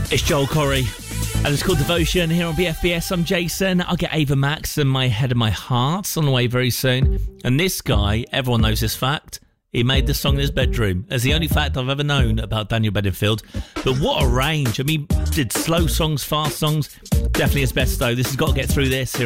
It's Joel Corey, and it's called Devotion here on BFBS. I'm Jason. I'll get Ava Max and My Head and My Heart on the way very soon. And this guy, everyone knows this fact, he made this song in his bedroom. It's the only fact I've ever known about Daniel Bedingfield. But what a range. I mean, did slow songs, fast songs. Definitely his best though. This has got to get through this here